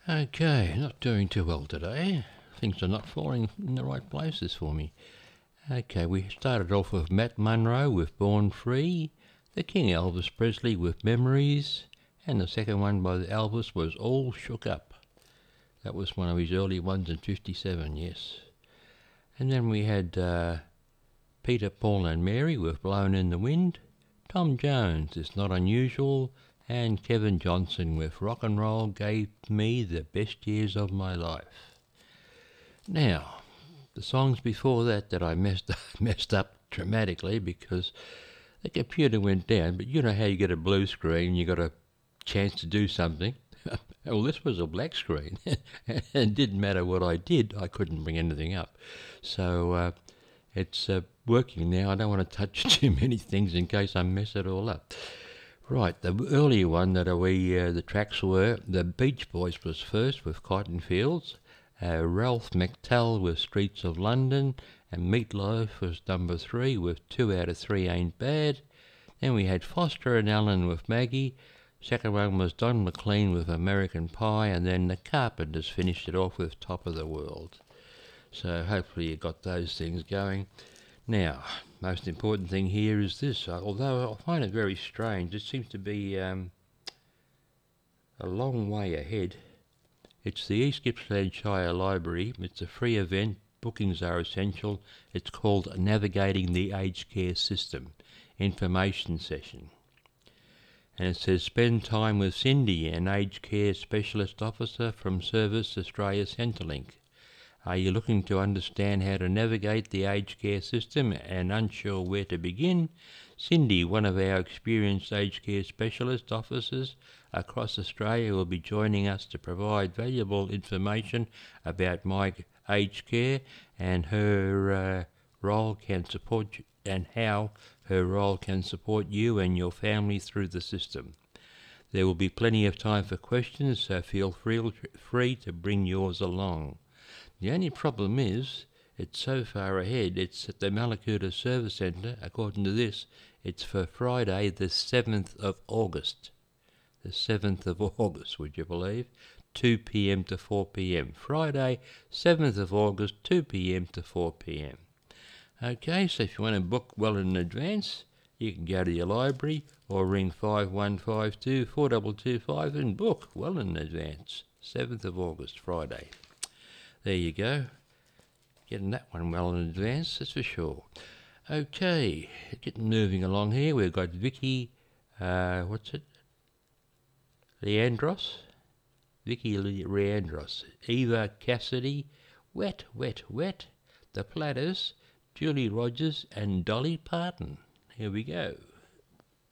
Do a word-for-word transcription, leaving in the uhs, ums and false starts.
Okay, not doing too well today. Things are not falling in the right places for me. Okay, we started off with Matt Monro with Born Free, the King Elvis Presley with Memories, and the second one by Elvis was All Shook Up. That was one of his early ones in fifty-seven, yes. And then we had uh, Peter, Paul and Mary with Blown in the Wind, Tom Jones, It's Not Unusual, and Kevin Johnson with Rock and Roll Gave Me the Best Years of My Life. Now, the songs before that that I messed messed up dramatically because the computer went down, but you know how you get a blue screen, you got a chance to do something. Well, this was a black screen, and it didn't matter what I did, I couldn't bring anything up. So uh, it's uh, working now. I don't want to touch too many things in case I mess it all up. Right, the earlier one that we, uh, the tracks were, the Beach Boys was first with Cotton Fields, uh, Ralph McTell with Streets of London, and Meatloaf was number three with Two Out of Three Ain't Bad. Then we had Foster and Allen with Maggie. Second one was Don McLean with American Pie, and then the Carpenters finished it off with Top of the World. So hopefully you got those things going. Now, most important thing here is this. Although I find it very strange, it seems to be um, a long way ahead. It's the East Gippsland Shire Library. It's a free event. Bookings are essential. It's called Navigating the Aged Care System Information Session. And it says, spend time with Cindy, an aged care specialist officer from Service Australia Centrelink. Are you looking to understand how to navigate the aged care system and unsure where to begin? Cindy, one of our experienced aged care specialist officers across Australia, will be joining us to provide valuable information about my aged care and her uh, role can support you, and how her role can support you and your family through the system. There will be plenty of time for questions, so feel free, free to bring yours along. The only problem is, it's so far ahead, it's at the Mallacoota Service Centre. According to this, it's for Friday the seventh of August. The seventh of August, would you believe? two p.m. to four p.m. Friday, seventh of August, two p.m. to four p.m. Okay, so if you want to book well in advance, you can go to your library or ring five one five two, four two two five and book well in advance. seventh of August, Friday. There you go. Getting that one well in advance, that's for sure. Okay, getting moving along here. We've got Vicky, uh, what's it? Leandros? Vicky Leandros. Eva Cassidy. Wet, Wet, Wet. The Platters. Julie Rogers and Dolly Parton. Here we go.